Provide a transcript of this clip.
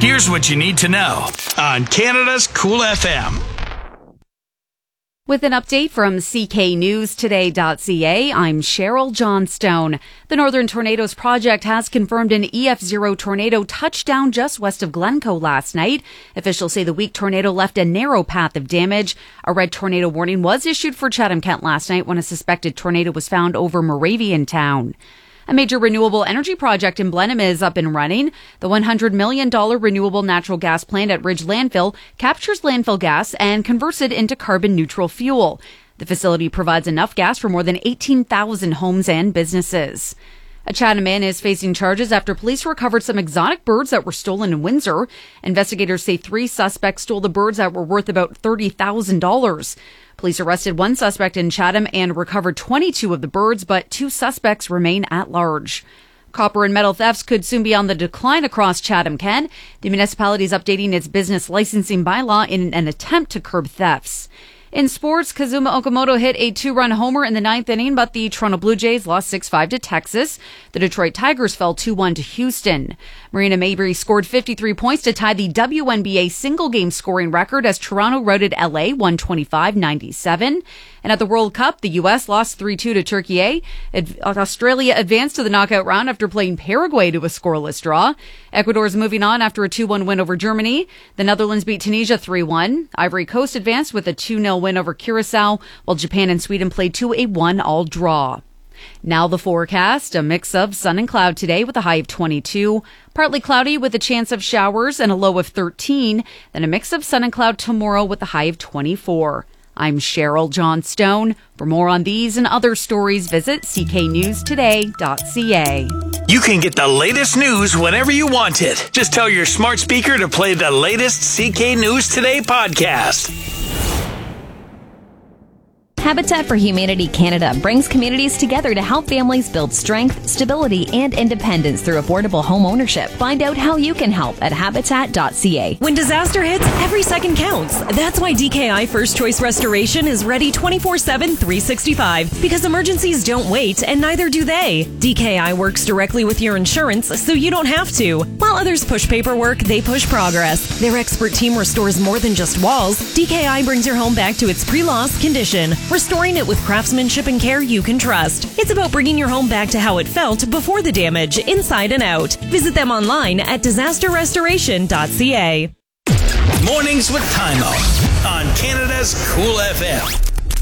Here's what you need to know on Canada's Cool FM. With an update from cknewstoday.ca, I'm Cheryl Johnstone. The Northern Tornadoes Project has confirmed an EF0 tornado touched down just west of Glencoe last night. Officials say the weak tornado left a narrow path of damage. A red tornado warning was issued for Chatham-Kent last night when a suspected tornado was found over Moraviantown. A major renewable energy project in Blenheim is up and running. The $100 million renewable natural gas plant at Ridge Landfill captures landfill gas and converts it into carbon-neutral fuel. The facility provides enough gas for more than 18,000 homes and businesses. A Chatham man is facing charges after police recovered some exotic birds that were stolen in Windsor. Investigators say 3 suspects stole the birds that were worth about $30,000. Police arrested 1 suspect in Chatham and recovered 22 of the birds, but 2 suspects remain at large. Copper and metal thefts could soon be on the decline across Chatham-Kent. The municipality is updating its business licensing bylaw in an attempt to curb thefts. In sports, Kazuma Okamoto hit a 2-run homer in the 9th inning, but the Toronto Blue Jays lost 6-5 to Texas. The Detroit Tigers fell 2-1 to Houston. Marina Mabrey scored 53 points to tie the WNBA single-game scoring record as Toronto routed LA 125-97. And at the World Cup, the U.S. lost 3-2 to Turkey. Australia advanced to the knockout round after playing Paraguay to a scoreless draw. Ecuador is moving on after a 2-1 win over Germany. The Netherlands beat Tunisia 3-1. Ivory Coast advanced with a 2-0 win over Curacao, while Japan and Sweden played to a 1-1 draw. Now the forecast, a mix of sun and cloud today with a high of 22, partly cloudy with a chance of showers and a low of 13, then a mix of sun and cloud tomorrow with a high of 24. I'm Cheryl Johnstone. For more on these and other stories, visit cknewstoday.ca. You can get the latest news whenever you want it. Just tell your smart speaker to play the latest CK News Today podcast. Habitat for Humanity Canada brings communities together to help families build strength, stability, and independence through affordable home ownership. Find out how you can help at habitat.ca. When disaster hits, every second counts. That's why DKI First Choice Restoration is ready 24/7, 365. Because emergencies don't wait, and neither do they. DKI works directly with your insurance, so you don't have to. While others push paperwork, they push progress. Their expert team restores more than just walls. DKI brings your home back to its pre-loss condition, restoring it with craftsmanship and care you can trust. It's about bringing your home back to how it felt before the damage, inside and out. Visit them online at disasterrestoration.ca. Mornings with Tymo on Canada's Cool FM.